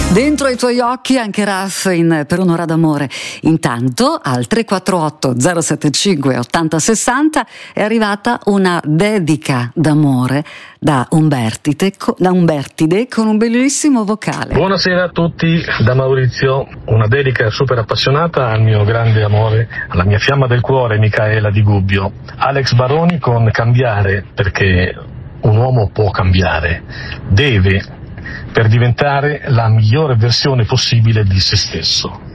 Dentro ai tuoi occhi anche Raf in Per un'ora d'amore. Intanto al 348 075 8060 è arrivata una dedica d'amore da Umbertide con un bellissimo vocale. Buonasera a tutti da Maurizio, una dedica super appassionata al mio grande amore, alla mia fiamma del cuore Micaela Di Gubbio. Alex Baroni con Cambiare, perché un uomo può cambiare, deve, per diventare la migliore versione possibile di se stesso.